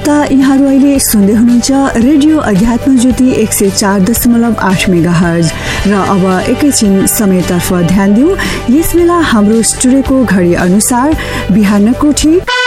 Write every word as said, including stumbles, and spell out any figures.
यहाँहरू अहिले सुन्दै हुनुहुन्छ रेडियो अध्यात्म ज्योति एक सय चार दशमलव आठ मेगा हर्ज र अब एकैछिन समयतर्फ ध्यान दिउँ। यस बेला हाम्रो स्टुडियोको घडी अनुसार बिहानको ठीक